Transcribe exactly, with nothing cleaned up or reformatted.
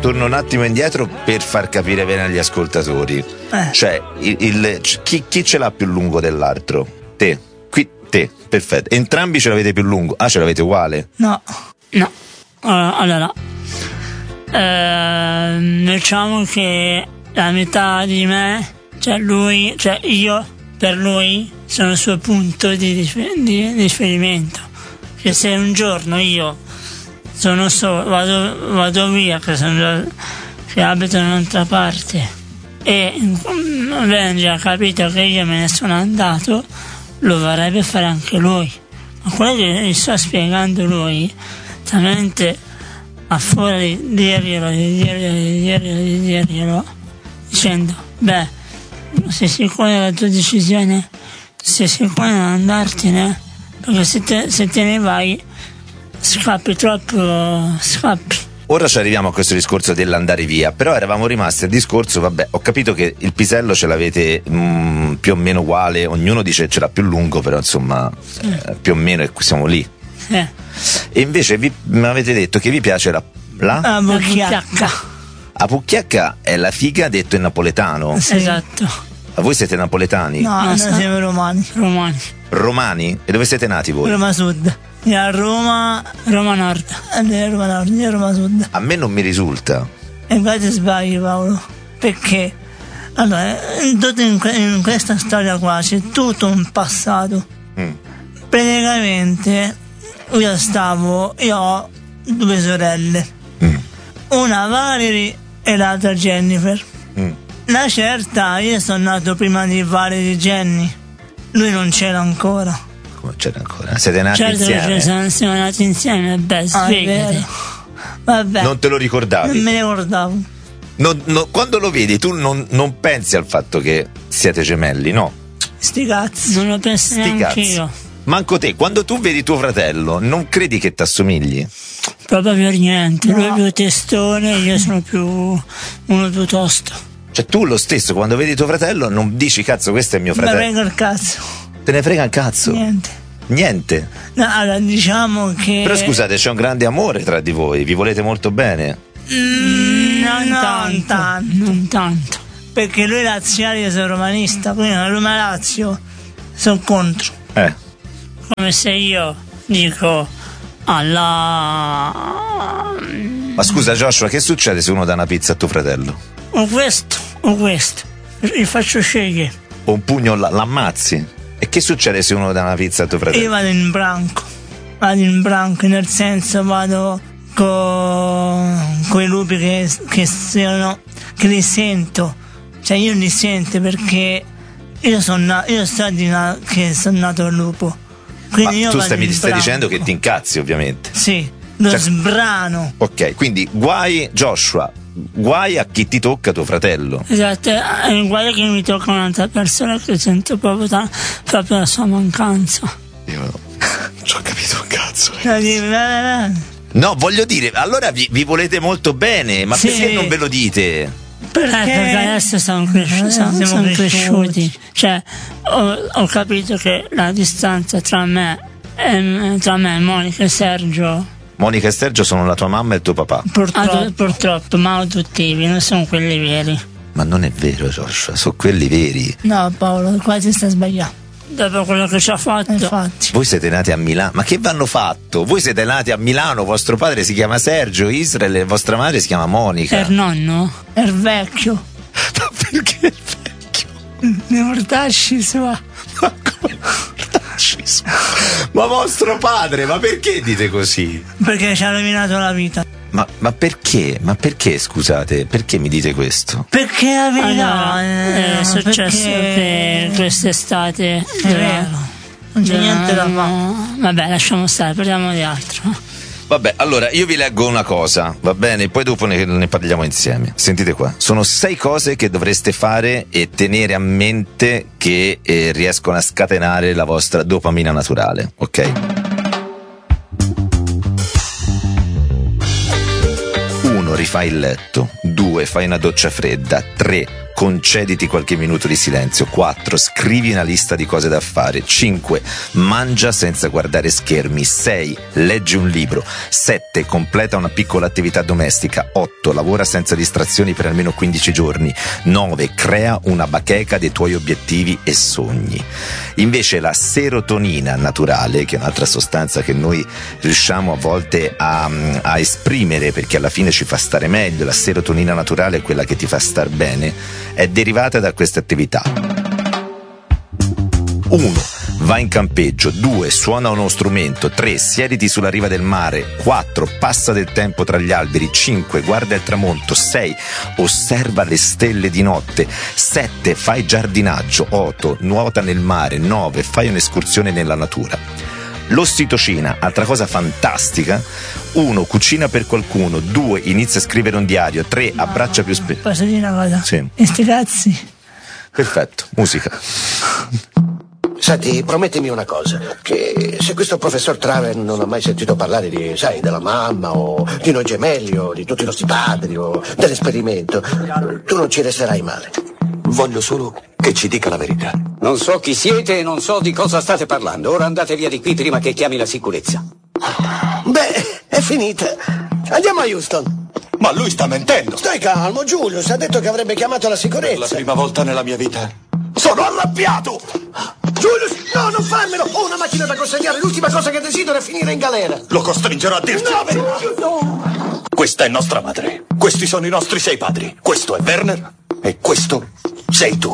torno un attimo indietro per far capire bene agli ascoltatori. Eh. Cioè, il, il- chi, chi ce l'ha più lungo dell'altro? Te. Qui, te, perfetto. Entrambi ce l'avete più lungo. Ah, ce l'avete uguale? No, No, allora, allora ehm, diciamo che la metà di me, cioè lui, cioè io per lui sono il suo punto di, rifer- di riferimento. Che se un giorno io sono solo, vado, vado via, che, sono, che abito in un'altra parte, e Benji ha capito che io me ne sono andato, lo vorrebbe fare anche lui. Ma quello che gli sto spiegando lui, talmente a fuori di dirglielo, di dirglielo, di dirglielo, di dirglielo, dicendo, beh, sei sicuro della tua decisione? Sei sicuro di non andartene? Perché se te, se te ne vai, scappi troppo, scappi. Ora ci arriviamo a questo discorso dell'andare via, però eravamo rimasti al discorso, vabbè, ho capito che il pisello ce l'avete mm, più o meno uguale, ognuno dice che ce l'ha più lungo, però insomma eh, più o meno siamo lì. Eh, E invece vi, mi avete detto che vi piace la, la, la la bucchiacca. bucchiacca. la pucchiacca è la figa detto in napoletano. Sì. Esatto, Ma voi siete napoletani? No, No, noi sta- siamo romani. romani. Romani? E dove siete nati voi? Roma Sud. Io a Roma, Roma Nord. e lei a Roma Nord, io a Roma Sud. A me non mi risulta. E qua ti sbagli, Paolo. Perché? Allora, in, tutto in, que- in questa storia qua c'è tutto un passato. Mm. Praticamente io stavo, io ho due sorelle, Mm. una Valerie e l'altra Jennifer. Mm. La certa, io sono nato prima di Valerie e Jenny, lui non c'era ancora. Come c'era ancora? Siete nati Certo che insieme? ci siamo, siamo nati insieme, beh, Ah, è spiegati. vero. Vabbè, Non te lo non ricordavi? me ne ricordavo. Non- no- quando lo vedi tu non, non pensi al fatto che siete gemelli, no? Sti cazzi. Non lo penso Sti neanche cazzi. io. Manco te, quando tu vedi tuo fratello, non credi che t'assomigli? Proprio per niente. Lui è No. più testone, io sono più uno più tosto. Cioè tu lo stesso, quando vedi tuo fratello, non dici cazzo questo è mio Mi fratello. vengo il cazzo. Te ne frega un cazzo. Niente. Niente. No, allora, diciamo che... Però scusate, c'è un grande amore tra di voi, vi volete molto bene. Mm, Non, non tanto, tanto. Non tanto. Perché lui è laziale, io sono romanista, quindi la Roma Lazio sono contro. Eh. Come se io dico alla... Ma scusa Joshua, che succede se uno dà una pizza a tuo fratello? O questo, o questo. Gli faccio scegliere. O un pugno la- l'ammazzi? E che succede se uno dà una pizza a tuo Io fratello? vado in branco, vado in branco, nel senso vado con quei lupi che, che sono, che li sento, cioè io li sento perché io sono io so di na- che sono nato lupo. Ma Quindi io tu vado stai, mi in stai dicendo che branco. ti incazzi ovviamente. Sì, lo Cioè- sbrano. Ok, quindi guai Joshua, guai a chi ti tocca tuo fratello. Esatto, è uguale che mi tocca un'altra persona che sento proprio, ta- proprio la sua mancanza. Io non ci ho capito un cazzo. No, di- va- va- va. No, voglio dire, allora vi, vi volete molto bene, ma Sì. perché non ve lo dite? Perché? Eh, perché adesso siamo, cresci- Eh, siamo- siamo siamo cresciuti. cresciuti. Cioè, ho, ho capito che la distanza tra me e, tra me, Monica e Sergio, Monica e Sergio sono la tua mamma e il tuo papà. Purtroppo. adu- purtroppo, ma adottivi, non sono quelli veri. Ma non è vero, Joshua, sono quelli veri. No, Paolo, quasi sta sbagliando. Dopo quello che ci ha fatto, Infatti. Voi siete nati a Milano, ma che vanno fatto? Voi siete nati a Milano, vostro padre si chiama Sergio Israele e vostra madre si chiama Monica. per nonno, È il vecchio. Ma perché il vecchio? Ne mortacci sua. Ma come mortacci su? Ma vostro padre, ma perché dite così? Perché ci ha rovinato la vita. Ma, ma perché? Ma perché, scusate, perché mi dite questo? Perché la verità allora, è successo che quest'estate È vero. Non c'è niente da fare. Vabbè, lasciamo stare, parliamo di altro. Vabbè, allora io vi leggo una cosa, va bene? Poi dopo ne, ne parliamo insieme. Sentite qua. Sono sei cose che dovreste fare e tenere a mente che eh, riescono a scatenare la vostra dopamina naturale, ok? Uno, rifai il letto. Due, fai una doccia fredda. Tre, concediti qualche minuto di silenzio. quattro Scrivi una lista di cose da fare. cinque Mangia senza guardare schermi. sei Leggi un libro. sette Completa una piccola attività domestica. otto Lavora senza distrazioni per almeno quindici giorni. nove Crea una bacheca dei tuoi obiettivi e sogni. Invece la serotonina naturale, che è un'altra sostanza che noi riusciamo a volte a, a esprimere perché alla fine ci fa stare meglio, la serotonina naturale è quella che ti fa star bene, è derivata da queste attività. uno Va in campeggio. due Suona uno strumento. tre Siediti sulla riva del mare. quattro Passa del tempo tra gli alberi. cinque Guarda il tramonto. sei Osserva le stelle di notte. sette Fai giardinaggio. otto Nuota nel mare. nove Fai un'escursione nella natura. L'ossitocina, altra cosa fantastica. uno Cucina per qualcuno. due Inizia a scrivere un diario. tre Abbraccia più spesso. Posso dire una cosa? Sì. E sti cazzi? Perfetto, musica. Senti, promettimi una cosa, che se questo professor Traven non ha mai sentito parlare di, sai, della mamma o di noi gemelli o di tutti i nostri padri o dell'esperimento, tu non ci resterai male. Voglio solo che ci dica la verità. Non so chi siete e non so di cosa state parlando. Ora andate via di qui prima che chiami la sicurezza. Beh, è finita. Andiamo a Houston. Ma lui sta mentendo. Stai calmo, Julius ha detto che avrebbe chiamato la Per sicurezza. la prima volta nella mia vita sono arrabbiato. Julius, no, non farmelo! Ho una macchina da consegnare, l'ultima cosa che desidero è finire in galera. Lo costringerò a dirci No, la verità. no. Questa è nostra madre. Questi sono i nostri sei padri. Questo è Werner e questo sei tu.